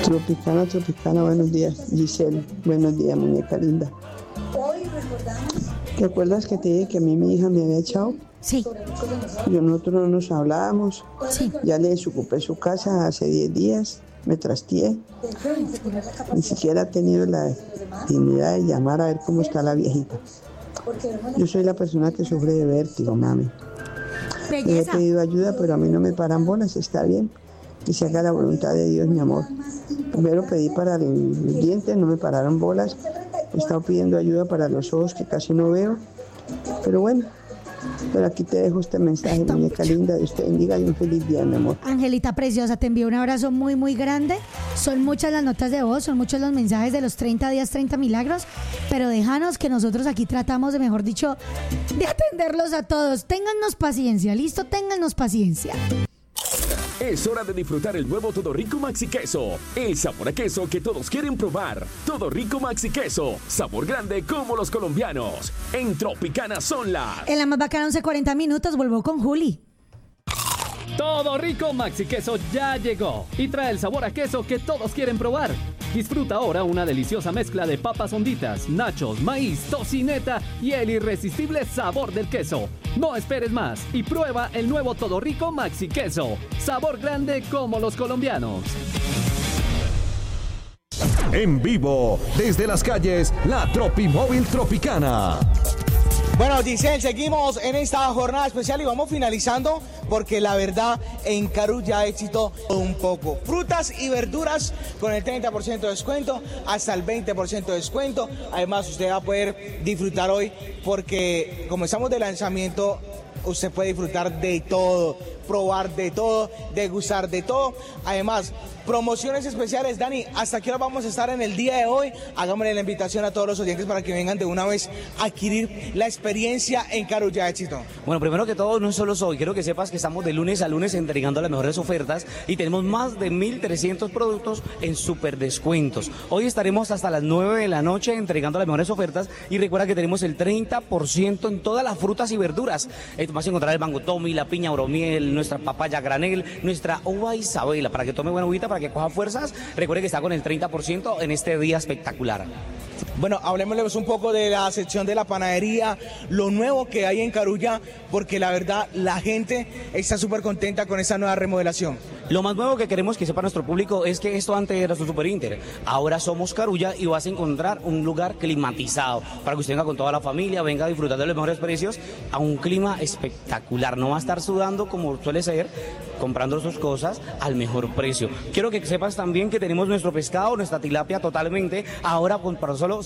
Tropicana, Tropicana, buenos días. Giselle, buenos días, muñeca linda. ¿Te acuerdas que te dije que a mí mi hija me había echado? Sí. Nosotros no nos hablábamos. Sí. Ya le desocupé su casa hace 10 días, me trasteé. Ni siquiera he tenido la dignidad de llamar a ver cómo está la viejita. Yo soy la persona que sufre de vértigo, mami. Le he pedido ayuda, pero a mí no me paran bolas, está bien. Que se haga la voluntad de Dios, mi amor. Primero pedí para los dientes, no me pararon bolas. He estado pidiendo ayuda para los ojos, que casi no veo. Pero bueno, pero aquí te dejo este mensaje, muñeca linda. Dios te bendiga y un feliz día, mi amor. Angelita preciosa, te envío un abrazo muy, muy grande. Son muchas las notas de voz, son muchos los mensajes de los 30 días, 30 milagros. Pero déjanos que nosotros aquí tratamos de, mejor dicho, de atenderlos a todos. Téngannos paciencia, ¿listo? Téngannos paciencia. Es hora de disfrutar el nuevo Todo Rico Maxi Queso. El sabor a queso que todos quieren probar. Todo Rico Maxi Queso. Sabor grande como los colombianos. En Tropicana son las... En la más bacana 11:40 minutos, vuelvo con Juli. Todo Rico Maxi Queso ya llegó y trae el sabor a queso que todos quieren probar. Disfruta ahora una deliciosa mezcla de papas honditas, nachos, maíz, tocineta y el irresistible sabor del queso. No esperes más y prueba el nuevo Todo Rico Maxi Queso. Sabor grande como los colombianos. En vivo, desde las calles, la Tropimóvil Tropicana. Bueno, Giselle, seguimos en esta jornada especial y vamos finalizando porque la verdad en Carulla éxito un poco. Frutas y verduras con el 30% de descuento hasta el 20% de descuento. Además, usted va a poder disfrutar hoy porque como estamos de lanzamiento, usted puede disfrutar de todo, probar de todo, degustar de todo. Además, promociones especiales. Dani, ¿hasta qué hora vamos a estar en el día de hoy? Hagámosle la invitación a todos los oyentes para que vengan de una vez a adquirir la experiencia en Carulla Éxito. Bueno, primero que todo, no solo soy, quiero que sepas que estamos de lunes a lunes entregando las mejores ofertas y tenemos más de 1,300 productos en súper descuentos. Hoy estaremos hasta las 9 de la noche entregando las mejores ofertas y recuerda que tenemos el 30% en todas las frutas y verduras. Vas a encontrar el mango Tommy, la piña Oromiel, nuestra papaya granel, nuestra uva Isabela, para que tome buena agüita, para que coja fuerzas. Recuerde que está con el 30% en este día espectacular. Bueno, hablemosles un poco de la sección de la panadería, lo nuevo que hay en Carulla, porque la verdad la gente está súper contenta con esta nueva remodelación. Lo más nuevo que queremos que sepa nuestro público es que esto antes era su Super Inter, ahora somos Carulla y vas a encontrar un lugar climatizado para que usted venga con toda la familia, venga a disfrutar de los mejores precios a un clima espectacular. No va a estar sudando como suele ser, comprando sus cosas al mejor precio. Quiero que sepas también que tenemos nuestro pescado, nuestra tilapia totalmente, ahora por solo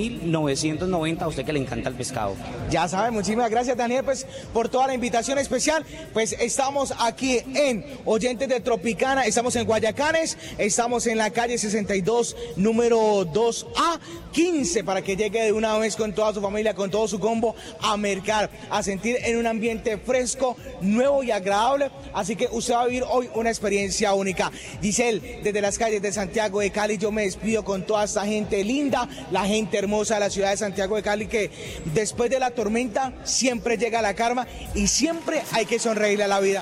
6,990, a usted que le encanta el pescado. Ya sabe, muchísimas gracias, Daniel, pues por toda la invitación especial. Pues estamos aquí en Oyentes de Tropicana, estamos en Guayacanes, estamos en la calle 62, número 2A, 15, para que llegue de una vez con toda su familia, con todo su combo, a mercar, a sentir en un ambiente fresco, nuevo y agradable. Así que usted va a vivir hoy una experiencia única. Giselle, desde las calles de Santiago de Cali, yo me despido con toda esta gente linda, la gente hermosa de la ciudad de Santiago de Cali, que después de la tormenta siempre llega la calma y siempre hay que sonreírle a la vida.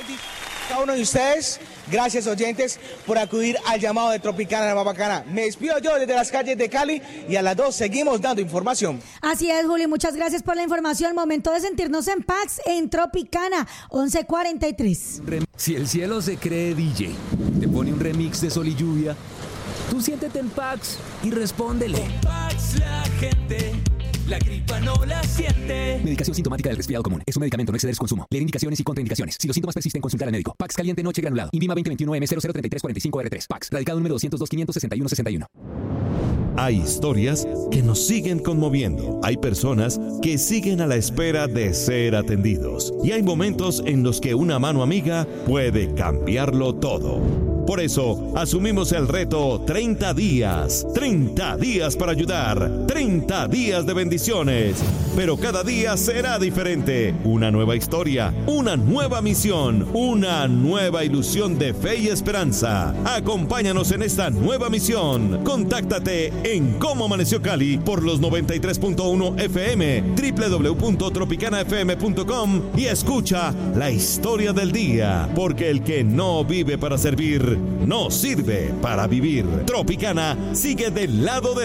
Cada uno de ustedes, gracias oyentes por acudir al llamado de Tropicana, la más bacana. Me despido yo desde las calles de Cali y a las 2 seguimos dando información. Así es, Juli, muchas gracias por la información. Momento de sentirnos en paz en Tropicana, 11:43. Si el cielo se cree DJ, te pone un remix de Sol y Lluvia, tú siéntete en Pax y respóndele. Con Pax la gente, la gripa no la siente. Medicación sintomática del resfriado común. Es un medicamento, no exceder su consumo. Leer indicaciones y contraindicaciones. Si los síntomas persisten, consultar al médico. Pax caliente noche granulado. INVIMA 2021M003345R3. Pax. Radical número 202-561-61. Hay historias que nos siguen conmoviendo. Hay personas que siguen a la espera de ser atendidos. Y hay momentos en los que una mano amiga puede cambiarlo todo. Por eso, asumimos el reto 30 días. 30 días para ayudar. 30 días de bendiciones. Pero cada día será diferente. Una nueva historia, una nueva misión, una nueva ilusión de fe y esperanza. Acompáñanos en esta nueva misión. Contáctate en Cómo Amaneció Cali por los 93.1 FM, www.tropicanafm.com y escucha la historia del día. Porque el que no vive para servir, no sirve para vivir. Tropicana sigue del lado de